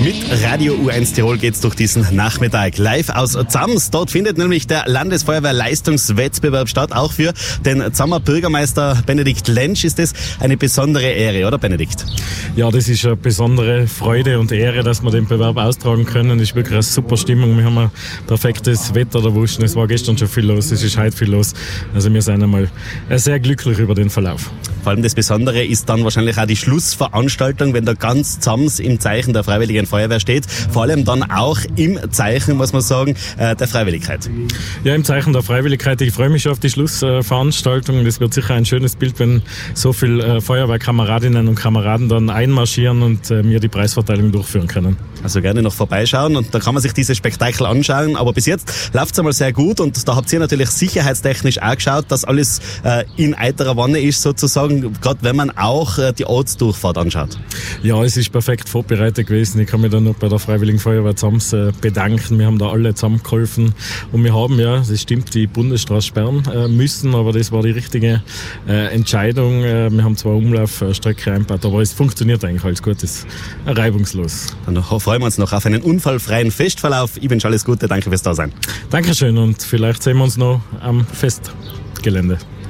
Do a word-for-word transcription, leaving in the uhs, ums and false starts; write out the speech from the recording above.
Mit Radio U eins Tirol geht's durch diesen Nachmittag live aus Zams. Dort findet nämlich der Landesfeuerwehr-Leistungswettbewerb statt. Auch für den Zammer Bürgermeister Benedikt Lentsch ist das eine besondere Ehre, oder Benedikt? Ja, das ist eine besondere Freude und Ehre, dass wir den Bewerb austragen können. Es ist wirklich eine super Stimmung. Wir haben ein perfektes Wetter erwischt. Es war gestern schon viel los, es ist heute viel los. Also wir sind einmal sehr glücklich über den Verlauf. Vor allem das Besondere ist dann wahrscheinlich auch die Schlussveranstaltung, wenn da ganz Zams im Zeichen der Freiwilligen Feuerwehr steht. Vor allem dann auch im Zeichen, muss man sagen, der Freiwilligkeit. Ja, im Zeichen der Freiwilligkeit. Ich freue mich schon auf die Schlussveranstaltung. Das wird sicher ein schönes Bild, wenn so viele Feuerwehrkameradinnen und Kameraden dann einmarschieren und wir die Preisverteilung durchführen können. Also gerne noch vorbeischauen und da kann man sich dieses Spektakel anschauen. Aber bis jetzt läuft es einmal sehr gut und da habt ihr natürlich sicherheitstechnisch auch geschaut, dass alles äh, in eiterer Wanne ist sozusagen, gerade wenn man auch äh, die Ortsdurchfahrt anschaut. Ja, es ist perfekt vorbereitet gewesen. Ich kann mich da noch bei der Freiwilligen Feuerwehr Zams äh, bedanken. Wir haben da alle zusammengeholfen und wir haben, ja, das stimmt, die Bundesstraße sperren äh, müssen, aber das war die richtige äh, Entscheidung. Äh, wir haben zwar Umlaufstrecke eingebaut, aber es funktioniert eigentlich alles gut, es ist reibungslos. Dann freuen wir uns noch auf einen unfallfreien Festverlauf. Ich wünsche alles Gute, danke fürs Dasein. Dankeschön und vielleicht sehen wir uns noch am Festgelände.